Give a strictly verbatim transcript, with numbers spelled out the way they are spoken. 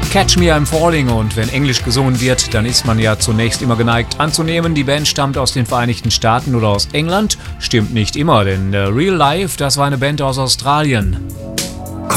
Catch Me I'm Falling, und wenn Englisch gesungen wird, dann ist man ja zunächst immer geneigt anzunehmen, die Band stammt aus den Vereinigten Staaten oder aus England. Stimmt nicht immer, denn Real Life, das war eine Band aus Australien.